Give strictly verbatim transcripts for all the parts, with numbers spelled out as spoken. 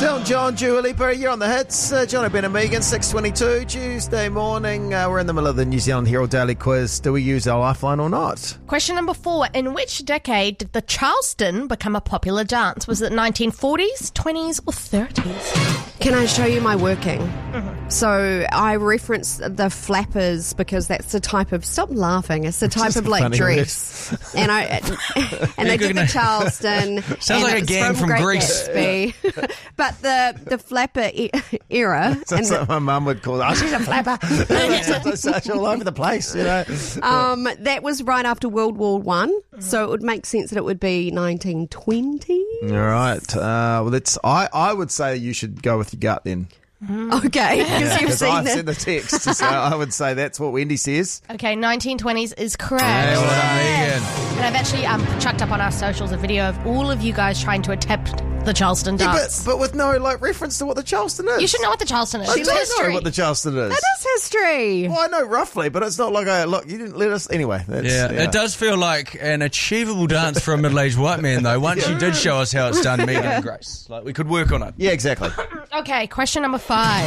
Elton John, Dua Lipa, you're on the hits. Uh, John Ben and Megan, six twenty-two, Tuesday morning. Uh, we're in the middle of the New Zealand Herald Daily Quiz. Do we use our lifeline or not? Question number four. In which decade did the Charleston become a popular dance? Was it nineteen forties, twenties, or thirties? Can I show you my working? Mm-hmm. So I reference the flappers because that's the type of... Stop laughing. It's the type of like dress. And I and they did the Charleston. Sounds like a gang from, from Greece. But the the flapper e- era. Sounds like my mum would call it. Oh, she's a flapper. Such all over the place, you know. Um, that was right after World War One, mm-hmm. so it would make sense that it would be nineteen twenty. All right. Uh, well, that's. I, I would say you should go with your gut then. Mm. Okay, because yeah, you've seen I've that. seen the text, so I would say that's what Wendy says. Okay, nineteen twenties is correct. Hey, well done, Megan. And I've actually um, chucked up on our socials a video of all of you guys trying to attempt the Charleston yeah, dance. but, but with no like reference to what the Charleston is. You should know what the Charleston is. I It's don't history. know what the Charleston is. That is history. Well, I know roughly, but it's not like I look. You didn't let us anyway. That's, Yeah, yeah, it does feel like an achievable dance for a middle-aged white man, though. Once you did show us how it's done, Megan and Grace, like we could work on it. Yeah, exactly. Okay, question number five.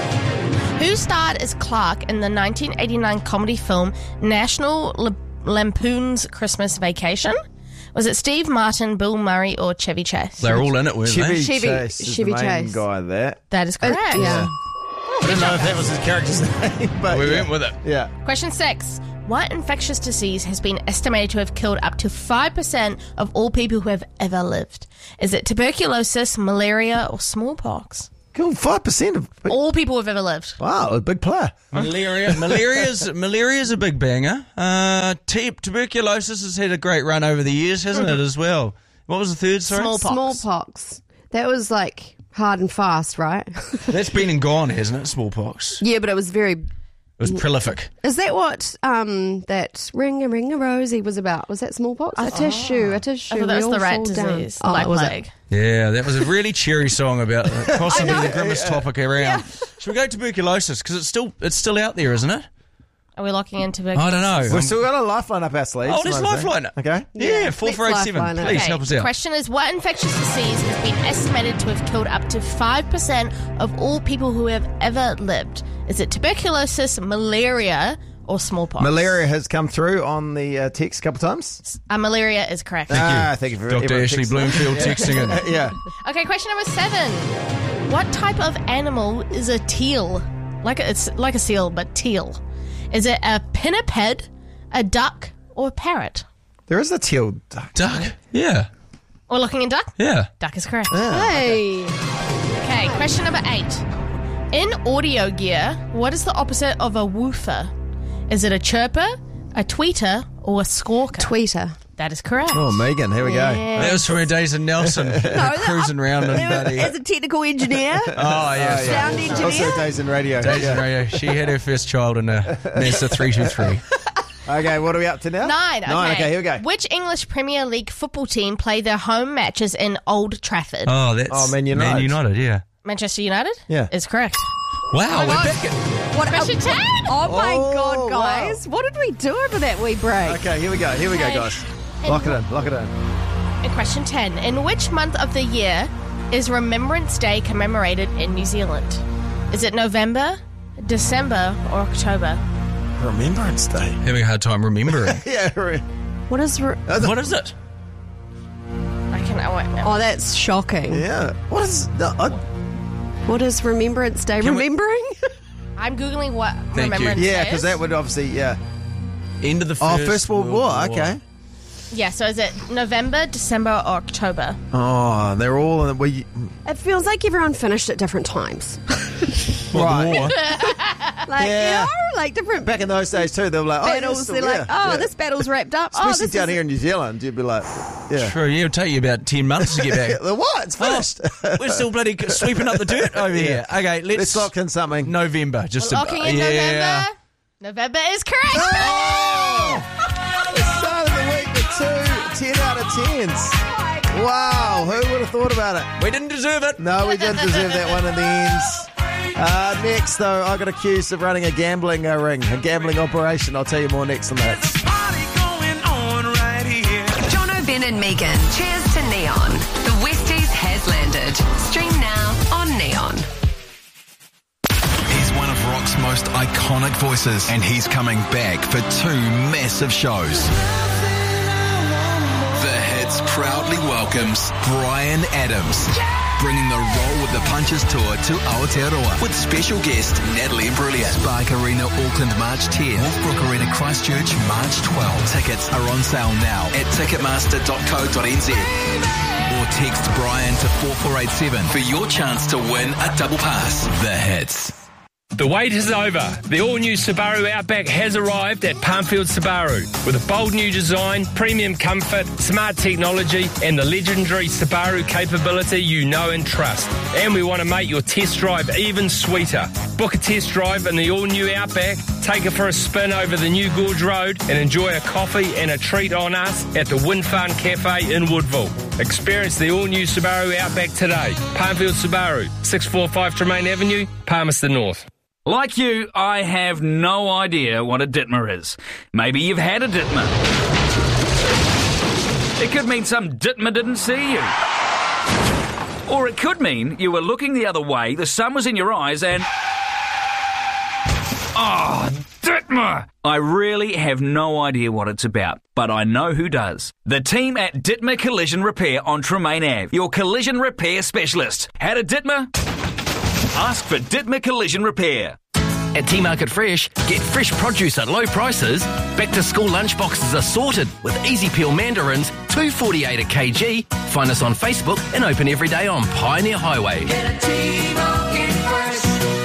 Who starred as Clark in the nineteen eighty-nine comedy film National La- Lampoon's Christmas Vacation? Was it Steve Martin, Bill Murray, or Chevy Chase? They're all in it, weren't Chevy, they? Chevy- Chase is Chevy the main Chase. guy. That That is correct. Uh, yeah. I didn't know if that was his character's name, but We yeah. went with it. Yeah. Question six. What infectious disease has been estimated to have killed up to five percent of all people who have ever lived? Is it tuberculosis, malaria, or smallpox? Cool. Five percent of. All people who have ever lived. Wow, a big player. Malaria, malaria's malaria's a big banger. Uh, t- tuberculosis has had a great run over the years, hasn't it? As well. What was the third? Sorry, Smallpox. Smallpox. That was like hard and fast, right? That's been and gone, hasn't it? Smallpox. Yeah, but it was very... It was prolific. Is that what um, that ring a ring a rosy was about? Was that smallpox? A tissue, a tissue. I thought that was we the all rat fall down. disease, Oh, Black was it? Plague. Yeah, that was a really cheery song about possibly the grimmest Yeah. topic around. Should we go tuberculosis? Because it's still it's still out there, isn't it? Are we locking in tuberculosis? I don't know. We've still got a lifeline up our sleeves. Oh, let's you know what I'm lifeline saying? it. Okay. Yeah, Yeah, four let's four eight seven. lifeline it. Please Okay, help us out. question is, what infectious disease has been estimated to have killed up to five percent of all people who have ever lived? Is it tuberculosis, malaria, or smallpox? Malaria has come through on the uh, text a couple times. Uh, malaria is correct. Ah, thank you for Doctor everyone Ashley texting. Bloomfield texting in. Yeah. Okay, question number seven. What type of animal is a teal? Like a, it's like a seal, but teal. Is it a pinniped, a duck, or a parrot? There is a teal duck. Duck. Yeah. We're looking in duck? Yeah. Duck is correct. Hey. Okay, question number eight. In audio gear, what is the opposite of a woofer? Is it a chirper, a tweeter, or a squawker? Tweeter. That is correct. Oh, Megan, here we go. That was from her days in Nelson, cruising around and bloody. As a technical engineer, Oh, yeah. sound engineer. Also days in radio. Days Yeah. in radio. She had her first child in a Mazda three two three. Okay, what are we up to now? Nine. Okay. Nine, okay, here we go. Which English Premier League football team play their home matches in Old Trafford? Oh, that's Oh, Man United. Man United, yeah. Manchester United? Yeah. Is correct. Wow, we're God. back at... What Question ten. Oh my Oh, God, guys! What did we do over that wee break? Okay, here we go. Here we go, Okay. guys. Lock it in. Lock it in. And question ten. In which month of the year is Remembrance Day commemorated in New Zealand? Is it November, December, or October? Remembrance Day. Having a hard time remembering. Yeah. re- What is? Re- What is it? I can. I won't know. oh, that's shocking. Yeah. What is? No, I, What is Remembrance Day? Can we- Remembering? I'm googling what you. Remembrance yeah, Day because is. that would obviously yeah. End of the Oh, First, First World War. Okay. Yeah. So is it November, December, or October? Oh, they're all in. We It feels like everyone finished at different times. World Right. War. Like, Yeah. you know, like different back in those days too. They were like, oh, battles. yes, They're yeah, like, oh, yeah. this battle's wrapped up. oh, Especially this down is here in New Zealand, you'd be like, yeah. True, yeah, it'll take you about ten months to get back. The what? It's finished. Oh, we're still bloody sweeping up the dirt over here. Okay, let's, Let's lock in something. November. Just We're a, locking in yeah. November. November is correct. Oh! The start of the week with two ten out of tens. Wow, who would have thought about it? We didn't deserve it. No, we didn't deserve that one in the ends. Uh, next, though, I got accused of running a gambling uh, ring, a gambling operation. I'll tell you more next on that. John O'Ben and Megan. Cheers to Neon. The Westies has landed. Stream now. iconic voices, and he's coming back for two massive shows. The Hits proudly welcomes Bryan Adams, bringing the Roll with the Punches tour to Aotearoa with special guest Natalie Imbruglia. Spark Arena Auckland March tenth, Northbrook Arena Christchurch March twelfth. Tickets are on sale now at ticketmaster dot co dot n z or text Brian to four four eight seven for your chance to win a double pass. The Hits. The wait is over. The all-new Subaru Outback has arrived at Palmfield Subaru with a bold new design, premium comfort, smart technology and the legendary Subaru capability you know and trust. And we want to make your test drive even sweeter. Book a test drive in the all-new Outback, take it for a spin over the new Gorge Road and enjoy a coffee and a treat on us at the Wind Farm Cafe in Woodville. Experience the all-new Subaru Outback today. Palmfield Subaru, six forty-five Tremaine Avenue, Palmerston North. Like you, I have no idea what a Ditmer is. Maybe you've had a Ditmer. It could mean some Ditmer didn't see you. Or it could mean you were looking the other way, the sun was in your eyes and... Oh, Ditmer! I really have no idea what it's about, but I know who does. The team at Ditmer Collision Repair on Tremaine Ave, your collision repair specialist. Had a Ditmer? Ask for Ditmer Collision Repair. At T-Market Fresh, get fresh produce at low prices. Back to school lunchboxes are sorted with easy peel mandarins, two forty-eight a kg. Find us on Facebook and open every day on Pioneer Highway. Get a T-Market Fresh.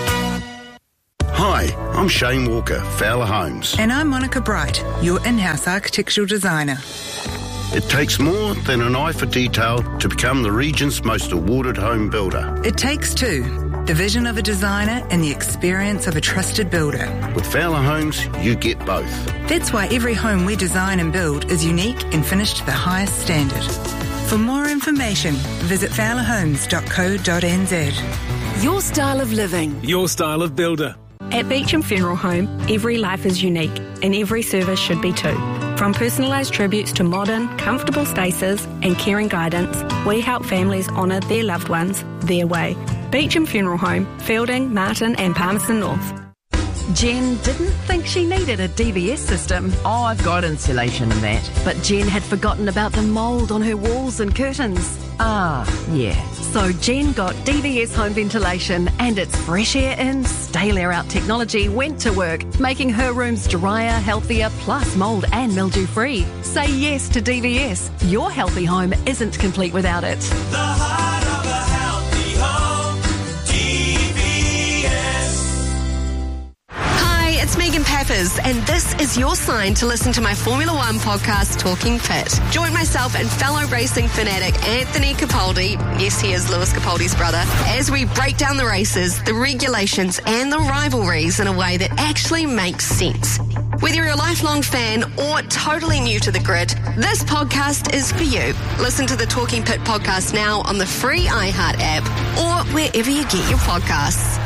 Hi, I'm Shane Walker, Fowler Homes. And I'm Monica Bright, your in-house architectural designer. It takes more than an eye for detail to become the region's most awarded home builder. It takes two. The vision of a designer and the experience of a trusted builder. With Fowler Homes, you get both. That's why every home we design and build is unique and finished to the highest standard. For more information, visit fowler homes dot co dot n z. Your style of living. Your style of builder. At Beecham Funeral Home, every life is unique and every service should be too. From personalised tributes to modern, comfortable spaces and caring guidance, we help families honour their loved ones their way. Beecham Funeral Home, Fielding, Martin and Palmerston North. Jen didn't think she needed a D V S system. Oh, I've got insulation and that. But Jen had forgotten about the mould on her walls and curtains. Ah, yeah. So Jen got D V S home ventilation and its fresh air in, stale air out technology went to work, making her rooms drier, healthier, plus mould and mildew free. Say yes to D V S. Your healthy home isn't complete without it. The heart of a healthy home, D V S. Hi, it's Megan Peppers, and this is your sign to listen to my Formula One podcast, Talking Pit. Join myself and fellow racing fanatic Anthony Capaldi, yes, he is Lewis Capaldi's brother, as we break down the races, the regulations, and the rivalries in a way that actually makes sense. Whether you're a lifelong fan or totally new to the grid, this podcast is for you. Listen to the Talking Pit podcast now on the free iHeart app or wherever you get your podcasts.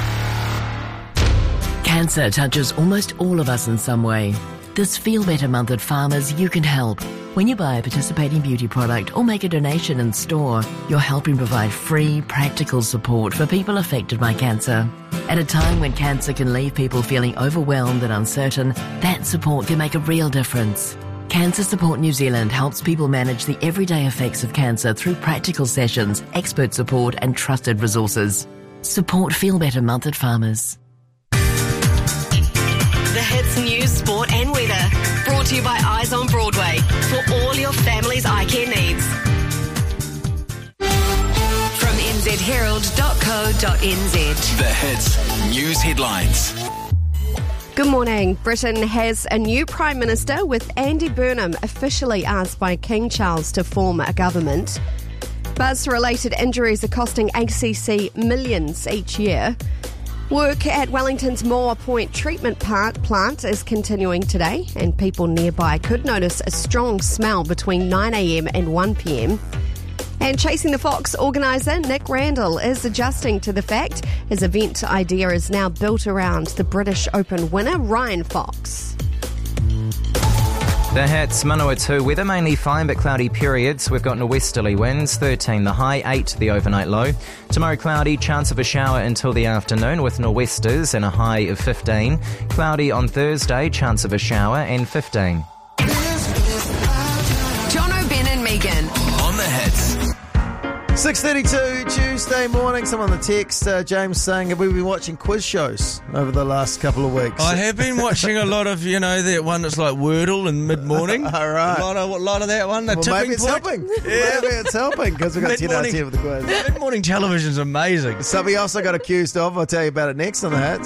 Cancer touches almost all of us in some way. This Feel Better Month at Farmers, you can help. When you buy a participating beauty product or make a donation in store, you're helping provide free, practical support for people affected by cancer. At a time when cancer can leave people feeling overwhelmed and uncertain, that support can make a real difference. Cancer Support New Zealand helps people manage the everyday effects of cancer through practical sessions, expert support and trusted resources. Support Feel Better Month at Farmers. The Hits News, Sport and Weather. Brought to you by Eyes on Broadway. For all your family's eye care needs. From n z herald dot co dot n z. The Hits News Headlines. Good morning. Britain has a new Prime Minister, with Andy Burnham officially asked by King Charles to form a government. Buzz-related injuries are costing A C C millions each year. Work at Wellington's Moore Point treatment plant is continuing today, and people nearby could notice a strong smell between nine a m and one p m. And Chasing the Fox organiser Nick Randall is adjusting to the fact his event idea is now built around the British Open winner Ryan Fox. The Hits, Manawatu weather, mainly fine but cloudy periods. We've got norwesterly winds, thirteen the high, eight the overnight low. Tomorrow cloudy, chance of a shower until the afternoon with nor'westers and a high of fifteen. Cloudy on Thursday, chance of a shower and fifteen. John O'Ben and Megan. On the Hits. six thirty-two Tuesday morning. Someone on the text, uh, James, saying, have we been watching quiz shows over the last couple of weeks? I have been watching a lot of, you know, that one that's like Wordle in mid-morning. All right. A lot of, a lot of that one. The well, tipping maybe it's point. helping. Yeah. Maybe it's helping because we've got ten out of ten with the quiz. Mid-morning television's amazing. Something else I got accused of. I'll tell you about it next on the Hits.